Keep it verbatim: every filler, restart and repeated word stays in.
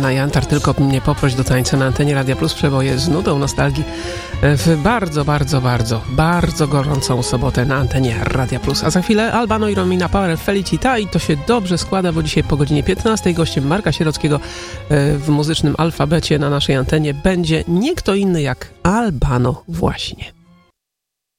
Albana Jantar, tylko mnie poproś do tańca na antenie Radia Plus, przeboje z nudą nostalgii w bardzo, bardzo, bardzo, bardzo gorącą sobotę na antenie Radia Plus. A za chwilę Albano i Romina Power Felicita i to się dobrze składa, bo dzisiaj po godzinie piętnastej gościem Marka Sierockiego w muzycznym alfabecie na naszej antenie będzie nie kto inny jak Albano właśnie.